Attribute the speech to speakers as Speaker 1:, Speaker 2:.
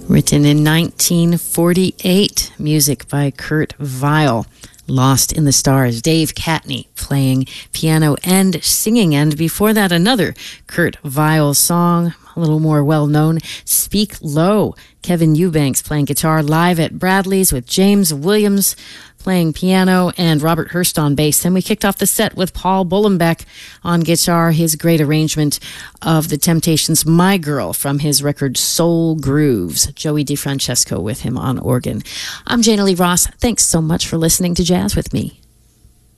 Speaker 1: Written in 1948, music by Kurt Weill. Lost in the Stars, Dave Catney playing piano and singing. And before that, another Kurt Weill song, a little more well-known, Speak Low. Kevin Eubanks playing guitar live at Bradley's with James Williams playing piano and Robert Hurst on bass. Then we kicked off the set with Paul Bullenbeck on guitar, his great arrangement of The Temptations' My Girl from his record Soul Grooves. Joey DeFrancesco with him on organ. I'm Jana Lee Ross. Thanks so much for listening to Jazz with Me.